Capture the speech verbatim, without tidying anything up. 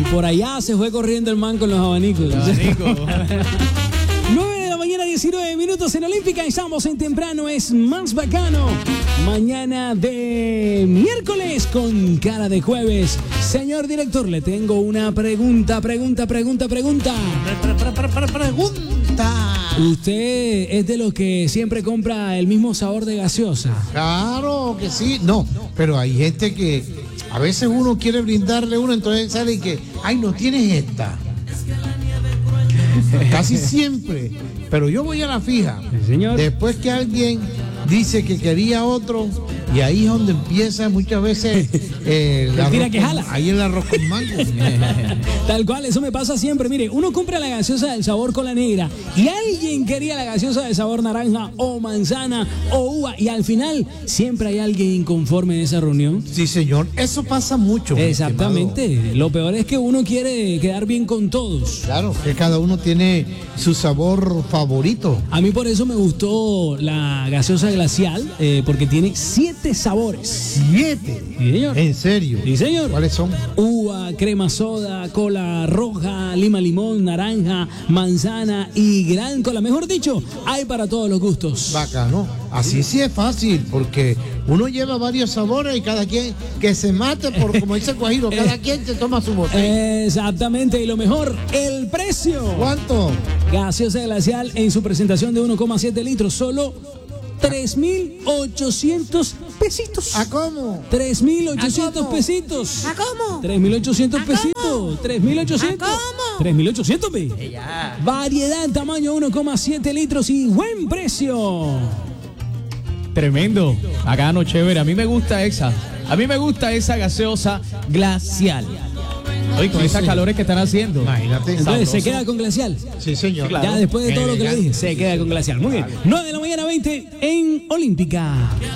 por allá se fue corriendo el man con los abanicos. El abanico. nueve de la mañana, diecinueve minutos en Olímpica. Estamos en temprano, es más bacano. Mañana de miércoles con cara de jueves. Señor director, le tengo una pregunta, pregunta, pregunta, pregunta. Pregunta. ¿Usted es de los que siempre compra el mismo sabor de gaseosa? Claro que sí. No, pero hay gente que a veces uno quiere brindarle uno, entonces sale y que, ay, no tienes esta. Casi siempre. Pero yo voy a la fija. Sí, señor. Después que alguien dice que quería otro, y ahí es donde empieza muchas veces eh, el Mentira arroz que con- jala. ahí el arroz con mango. Tal cual, eso me pasa siempre. Mire, uno compra la gaseosa del sabor cola negra y alguien quería la gaseosa del sabor naranja o manzana o uva y al final siempre hay alguien inconforme en esa reunión. Sí, señor. Eso pasa mucho. mi Exactamente. Lo peor es que uno quiere quedar bien con todos. estimado. Claro, que cada uno tiene su sabor favorito. A mí por eso me gustó la gaseosa glacial, eh, porque tiene siete sabores. Siete. Sí, señor. ¿En serio? Sí, señor. ¿Cuáles son? Uva, crema soda, cola roja, lima limón, naranja, manzana y gran cola. Mejor dicho, hay para todos los gustos. Bacano. Así sí es fácil, porque uno lleva varios sabores y cada quien que se mate por, como dice Guajiro, cada quien se toma su botella. Exactamente, y lo mejor, el precio. ¿Cuánto? Gaseosa glacial en su presentación de uno coma siete litros, solo tres mil ochocientos pesitos. ¿A cómo? tres mil ochocientos ¿A cómo? pesitos. ¿A cómo? tres mil ochocientos ¿A cómo? pesitos. tres mil ochocientos. ¿A cómo? tres mil ochocientos, ve. Eh, ya. Variedad, tamaño uno coma siete litros y buen precio. Tremendo. Bacano, chévere. A mí me gusta esa. A mí me gusta esa gaseosa glacial. Oye, con Sí, esas señor. calores que están haciendo. Imagínate. Entonces, ¿se Sabroso. queda con glacial? Sí, señor. Ya después de todo lo que le dije, Elegante. se queda con glacial. Muy bien. nueve de la mañana, veinte en Olímpica.